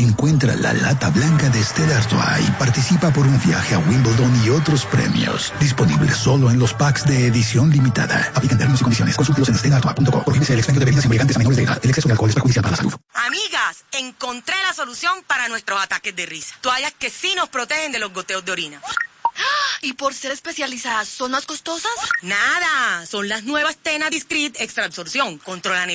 Encuentra la lata blanca de Stella Artois y participa por un viaje a Wimbledon y otros premios. Disponible solo en los packs de edición limitada. Aplican términos y condiciones. Consúltelos en stellartois.com. Prohíbese el expendio de bebidas embriagantes a menores de edad. El exceso de alcohol es perjudicial para la salud. Amigas, encontré la solución para nuestros ataques de risa. Toallas que sí nos protegen de los goteos de orina. ¿Y por ser especializadas, son más costosas? Nada, son las nuevas Tena Discreet Extra Absorción. Controlan